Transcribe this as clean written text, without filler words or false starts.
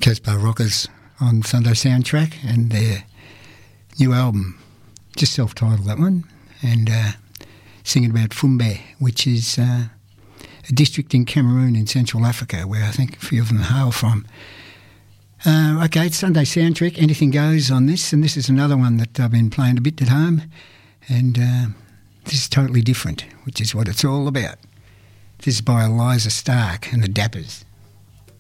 Casbah Rockers on Sunday Soundtrack, and their new album, just self-titled, that one, and singing about Fumbe, which is a district in Cameroon in Central Africa, where I think a few of them hail from. Okay, it's Sunday Soundtrack, anything goes on this, and this is another one that I've been playing a bit at home, and this is totally different, which is what it's all about. This is by Eliza Stark and the Dappers.